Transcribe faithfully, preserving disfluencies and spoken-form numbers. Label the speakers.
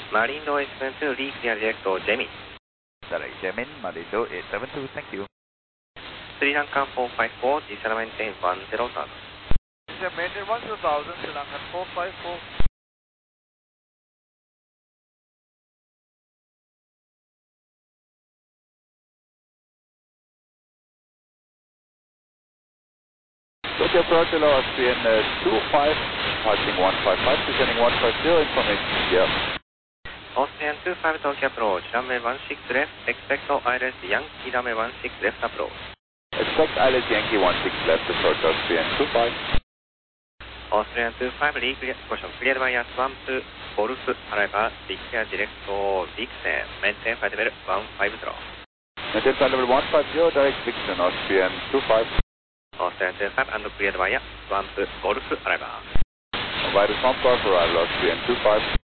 Speaker 1: Marindo eight seven two, lead clear direct to Jemmy.
Speaker 2: Direct Jemmy, Marindo eight seven two, thank you.
Speaker 1: Sri Lanka four five four, descend maintain one zero thousand.
Speaker 2: Descend maintain one zero thousand, Sri Lanka four five four. Tokyo approach below Austrian uh, two five, passing one five five, descending one five zero, information here.
Speaker 1: Austrian two five Tokyo approach, runway one six left, expect I L S Yankee runway one six left approach.
Speaker 2: Expect I L S Yankee one six left, approach Austrian two five.
Speaker 1: Austrian two five, clear, caution, cleared by one two, Golf, arrival, declare direct to Dixon, maintain flight level one five zero.
Speaker 2: Maintain flight level one five zero, direct Dixon, Austrian two five.
Speaker 1: Austrian two five and cleared via one two, Golf, arrival.
Speaker 2: Via response Golf arrival, Austrian two five.